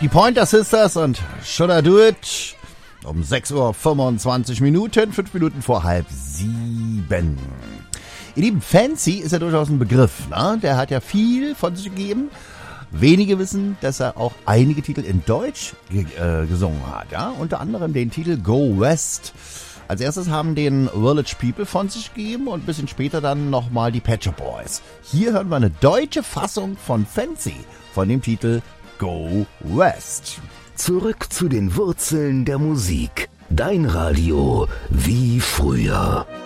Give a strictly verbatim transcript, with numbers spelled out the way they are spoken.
Die Pointer Sisters und Should I Do It? Um sechs Uhr fünfundzwanzig Minuten, fünf Minuten vor halb sieben. Ihr Lieben, Fancy ist ja durchaus ein Begriff, ne? Der hat ja viel von sich gegeben. Wenige wissen, dass er auch einige Titel in Deutsch ge- äh, gesungen hat, ja? Unter anderem den Titel Go West. Als erstes haben den Village People von sich gegeben und ein bisschen später dann nochmal die Pet Shop Boys. Hier hören wir eine deutsche Fassung von Fancy von dem Titel Go West. Zurück zu den Wurzeln der Musik. Dein Radio wie früher.